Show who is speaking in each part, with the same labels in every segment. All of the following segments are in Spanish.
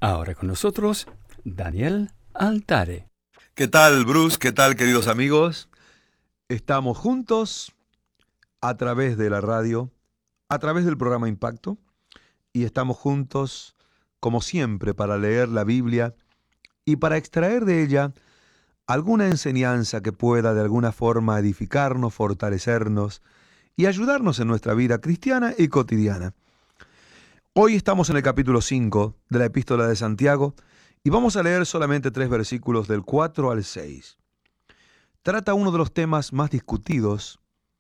Speaker 1: Ahora con nosotros, Daniel Altare.
Speaker 2: ¿Qué tal, Bruce? ¿Qué tal, queridos amigos? Estamos juntos a través de la radio, a través del programa Impacto, y estamos juntos, como siempre, para leer la Biblia y para extraer de ella alguna enseñanza que pueda de alguna forma edificarnos, fortalecernos y ayudarnos en nuestra vida cristiana y cotidiana. Hoy estamos en el capítulo 5 de la Epístola de Santiago y vamos a leer solamente 3 versículos del 4 al 6. Trata uno de los temas más discutidos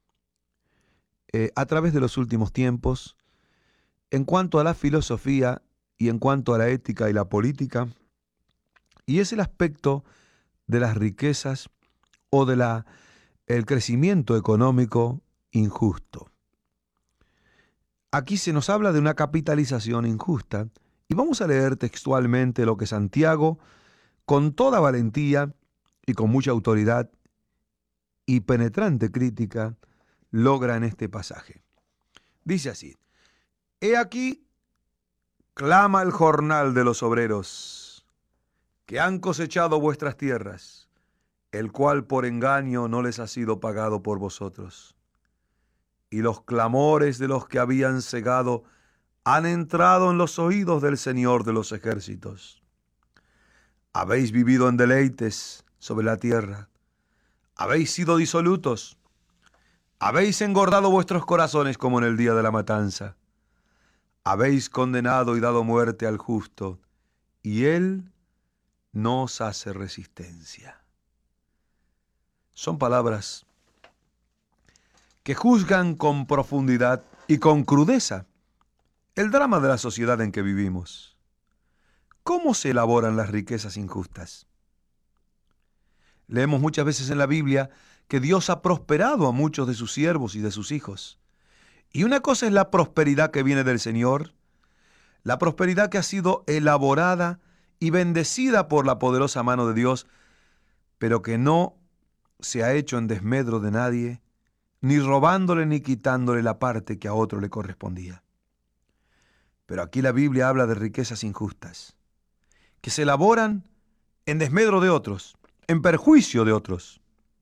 Speaker 2: a través de los últimos tiempos en cuanto a la filosofía y en cuanto a la ética y la política, y es el aspecto de las riquezas o de el crecimiento económico injusto. Aquí se nos habla de una capitalización injusta y vamos a leer textualmente lo que Santiago, con toda valentía y con mucha autoridad y penetrante crítica, logra en este pasaje. Dice así: He aquí, clama el jornal de los obreros, que han cosechado vuestras tierras, el cual por engaño no les ha sido pagado por vosotros. Y los clamores de los que habían cegado han entrado en los oídos del Señor de los ejércitos. Habéis vivido en deleites sobre la tierra, habéis sido disolutos, habéis engordado vuestros corazones como en el día de la matanza. Habéis condenado y dado muerte al justo, y él no os hace resistencia. Son palabras que juzgan con profundidad y con crudeza el drama de la sociedad en que vivimos. ¿Cómo se elaboran las riquezas injustas? Leemos muchas veces en la Biblia que Dios ha prosperado a muchos de sus siervos y de sus hijos. Y una cosa es la prosperidad que viene del Señor, la prosperidad que ha sido elaborada y bendecida por la poderosa mano de Dios, pero que no se ha hecho en desmedro de nadie, ni robándole ni quitándole la parte que a otro le correspondía. Pero aquí la Biblia habla de riquezas injustas, que se elaboran en desmedro de otros, en perjuicio de otros,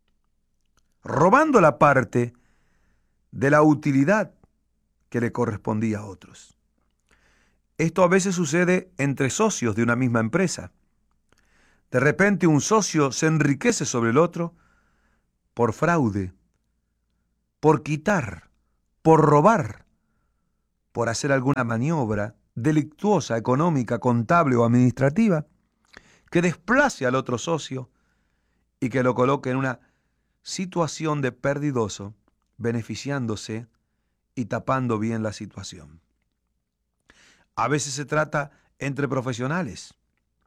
Speaker 2: robando la parte de la utilidad que le correspondía a otros. Esto a veces sucede entre socios de una misma empresa. De repente un socio se enriquece sobre el otro por fraude, por quitar, por robar, por hacer alguna maniobra delictuosa, económica, contable o administrativa, que desplace al otro socio y que lo coloque en una situación de perdidoso, beneficiándose y tapando bien la situación. A veces se trata entre profesionales,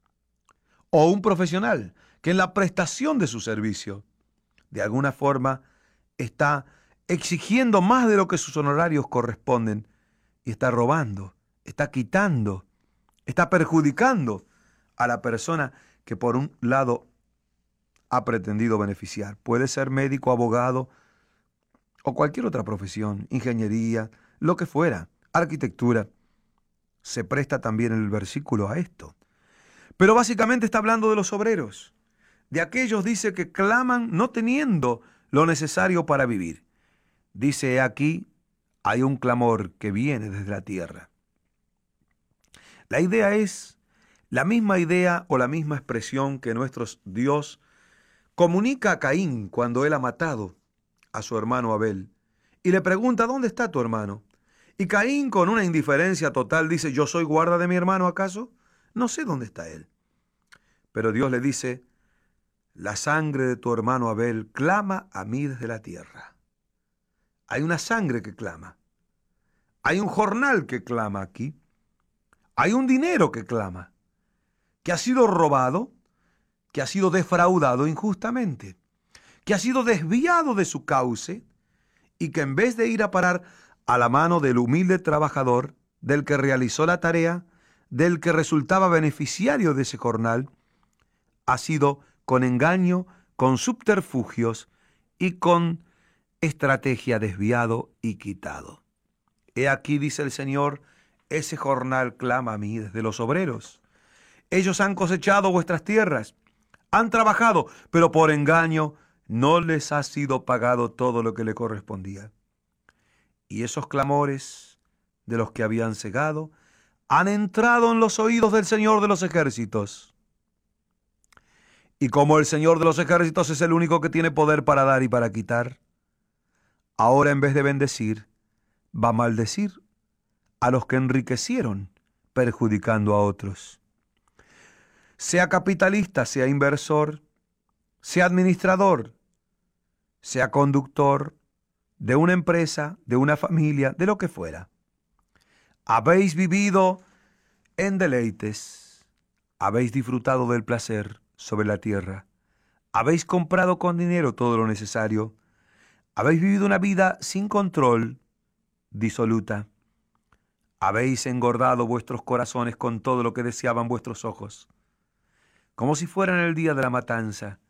Speaker 2: o un profesional que en la prestación de su servicio, de alguna forma, está exigiendo más de lo que sus honorarios corresponden y está robando, está quitando, está perjudicando a la persona que por un lado ha pretendido beneficiar. Puede ser médico, abogado o cualquier otra profesión, ingeniería, lo que fuera, arquitectura. Se presta también el versículo a esto. Pero básicamente está hablando de los obreros, de aquellos, dice, que claman no teniendo lo necesario para vivir. Dice aquí, hay un clamor que viene desde la tierra. La idea es la misma idea o la misma expresión que nuestro Dios comunica a Caín cuando él ha matado a su hermano Abel y le pregunta: ¿dónde está tu hermano? Y Caín, con una indiferencia total, dice: ¿yo soy guarda de mi hermano acaso? No sé dónde está él. Pero Dios le dice: la sangre de tu hermano Abel clama a mí desde la tierra. Hay una sangre que clama. Hay un jornal que clama aquí. Hay un dinero que clama, que ha sido robado, que ha sido defraudado injustamente, que ha sido desviado de su cauce y que en vez de ir a parar a la mano del humilde trabajador, del que realizó la tarea, del que resultaba beneficiario de ese jornal, ha sido con engaño, con subterfugios y con estrategia desviado y quitado. He aquí, dice el Señor, ese jornal clama a mí desde los obreros. Ellos han cosechado vuestras tierras, han trabajado, pero por engaño no les ha sido pagado todo lo que le correspondía. Y esos clamores de los que habían cegado han entrado en los oídos del Señor de los ejércitos. Y como el Señor de los ejércitos es el único que tiene poder para dar y para quitar, ahora en vez de bendecir, va a maldecir a los que enriquecieron, perjudicando a otros. Sea capitalista, sea inversor, sea administrador, sea conductor de una empresa, de una familia, de lo que fuera. Habéis vivido en deleites, habéis disfrutado del placer sobre la tierra, habéis comprado con dinero todo lo necesario, habéis vivido una vida sin control, disoluta. Habéis engordado vuestros corazones con todo lo que deseaban vuestros ojos, como si fuera en el día de la matanza,